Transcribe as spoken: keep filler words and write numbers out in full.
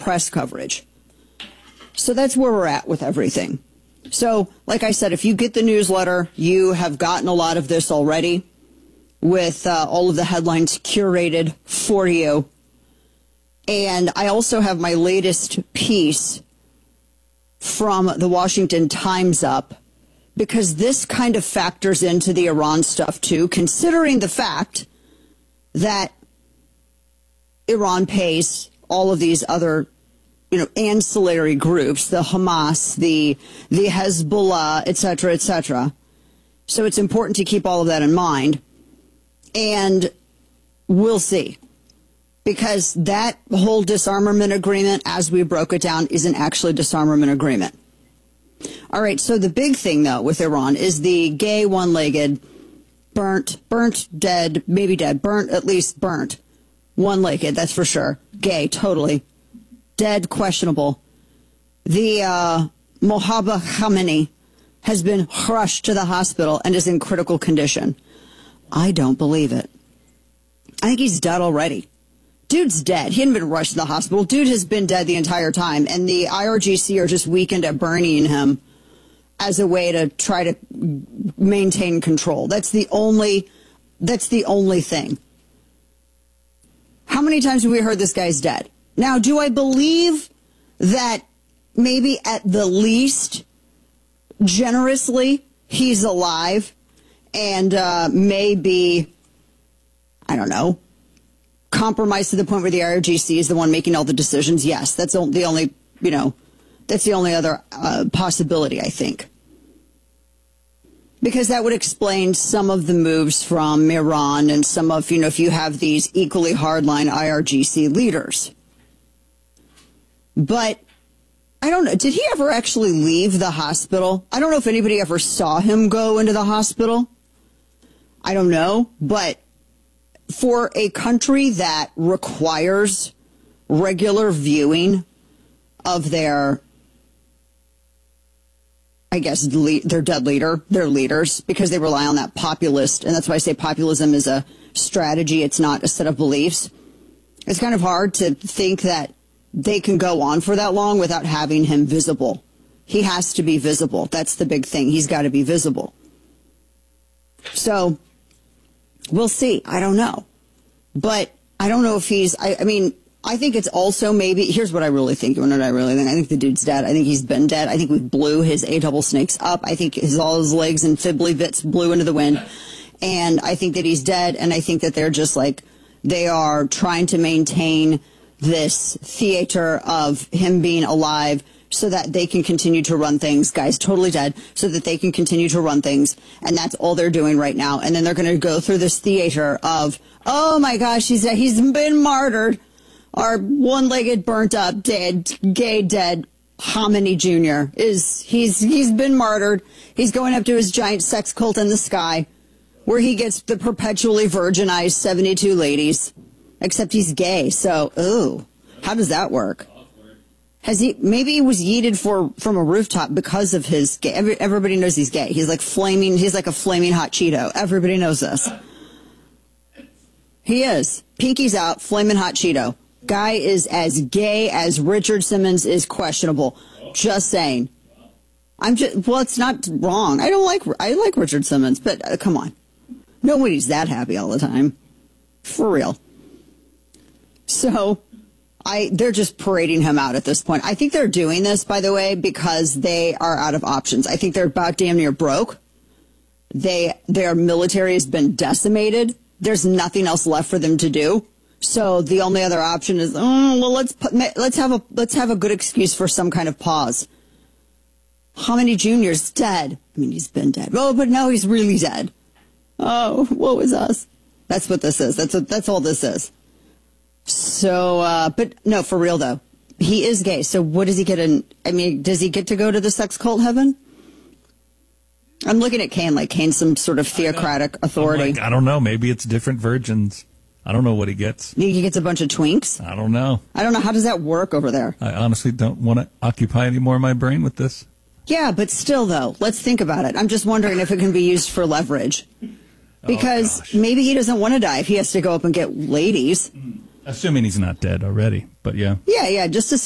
press coverage. So that's where we're at with everything. So, like I said, if you get the newsletter, you have gotten a lot of this already with uh, all of the headlines curated for you. And I also have my latest piece from the Washington Times up, because this kind of factors into the Iran stuff too, considering the fact that Iran pays all of these other, you know, ancillary groups, the Hamas, the the Hezbollah, et cetera, et cetera. So it's important to keep all of that in mind. And we'll see. Because that whole disarmament agreement, as we broke it down, isn't actually a disarmament agreement. All right, so the big thing, though, with Iran is the gay one-legged, burnt, burnt, dead, maybe dead, burnt, at least burnt, one-legged, that's for sure. Gay, totally. Dead, questionable. The uh, Mojtaba Khamenei has been rushed to the hospital and is in critical condition. I don't believe it. I think he's dead already. Dude's dead. He hadn't been rushed to the hospital. Dude has been dead the entire time, and the I R G C are just weakened at burning him as a way to try to maintain control. That's the only, that's the only thing. How many times have we heard this guy's dead? Now, do I believe that maybe at the least, generously, he's alive and uh, maybe, I don't know, compromised to the point where the I R G C is the one making all the decisions? Yes, that's the only, you know, that's the only other uh, possibility, I think. Because that would explain some of the moves from Iran and some of, you know, if you have these equally hardline I R G C leaders. But I don't know, did he ever actually leave the hospital? I don't know if anybody ever saw him go into the hospital. I don't know, but for a country that requires regular viewing of their, I guess, le- their dead leader, their leaders, because they rely on that populist, and that's why I say populism is a strategy, it's not a set of beliefs. It's kind of hard to think that they can go on for that long without having him visible. He has to be visible. That's the big thing. He's got to be visible. So we'll see. I don't know. But I don't know if he's, I, I mean, I think it's also maybe, here's what I really think. You want to know what I really think? I think the dude's dead. I think he's been dead. I think we blew his A double snakes up. I think his, all his legs and fibbly bits blew into the wind. And I think that he's dead. And I think that they're just like, they are trying to maintain this theater of him being alive so that they can continue to run things. Guy's totally dead, so that they can continue to run things. And that's all they're doing right now. And then they're going to go through this theater of, oh my gosh, he's, he's been martyred. Our one-legged, burnt up, dead, gay, dead Khamenei Junior is, he's, he's been martyred. He's going up to his giant sex cult in the sky, where he gets the perpetually virginized seventy-two ladies. Except he's gay, so, ooh, how does that work? Has he, maybe he was yeeted for, from a rooftop because of his gay. Every, everybody knows he's gay. He's like flaming, he's like a flaming hot Cheeto. Everybody knows this. He is. Pinky's out, flaming hot Cheeto. Guy is as gay as Richard Simmons is questionable. Just saying. I'm just, well, it's not wrong. I don't like, I like Richard Simmons, but uh, come on. Nobody's that happy all the time. For real. So, I they're just parading him out at this point. I think they're doing this, by the way, because they are out of options. I think they're about damn near broke. They their military has been decimated. There's nothing else left for them to do. So the only other option is, oh, well, let's put, let's have a let's have a good excuse for some kind of pause. Khamenei Junior's dead. I mean, he's been dead. Oh, but now he's really dead. Oh, woe is us. That's what this is. That's what, that's all this is. So, uh, but no, for real though, he is gay. So what does he get in? I mean, does he get to go to the sex cult heaven? I'm looking at Kane like Kane's some sort of theocratic authority. Like, I don't know. Maybe it's different virgins. I don't know what he gets. He gets a bunch of twinks? I don't know. I don't know. How does that work over there? I honestly don't want to occupy any more of my brain with this. Yeah, but still though, let's think about it. I'm just wondering if it can be used for leverage. Because oh, maybe he doesn't want to die if he has to go up and get ladies. Assuming he's not dead already, but yeah. Yeah, yeah, just